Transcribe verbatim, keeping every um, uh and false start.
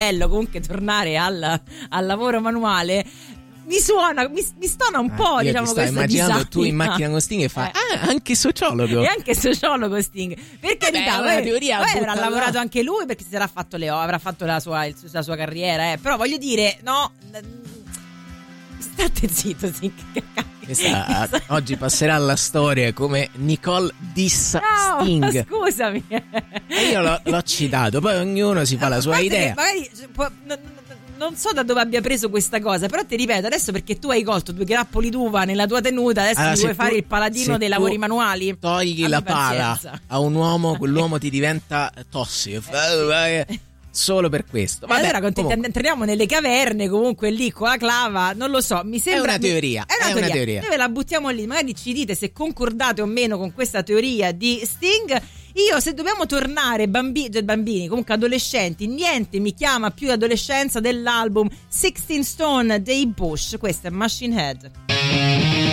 bello comunque tornare al, al lavoro manuale. Mi suona, mi, mi stona un po', ah, diciamo, sto questa immaginando disamina. tu in macchina con Sting e fai eh. ah, anche sociologo. E anche sociologo Sting. Per carità, una poi, teoria poi avrà buttata lavorato là. anche lui, perché si sarà fatto le avrà fatto la sua, il, la sua carriera, eh. Però voglio dire, no, state zitto, Sting. Questa, oggi passerà alla storia come Nicole dissa no, Sting. Scusami. E io l'ho, l'ho citato, poi ognuno si fa la sua idea. Magari può, no, non so da dove abbia preso questa cosa, però ti ripeto, adesso perché tu hai colto due grappoli d'uva nella tua tenuta, adesso allora, ti vuoi tu, fare il paladino dei lavori manuali? Togli la pala a un uomo, quell'uomo ti diventa tossico. Solo per questo. Vabbè, allora comunque entriamo nelle caverne, comunque lì con la clava, non lo so, mi sembra è una teoria, è una, è teoria. una teoria. Noi ve la buttiamo lì, magari ci dite se concordate o meno con questa teoria di Sting. Io, se dobbiamo tornare bambini, cioè bambini, comunque adolescenti, niente mi chiama più adolescenza dell'album sixteen Stone dei Bush. Questo è Machine Head.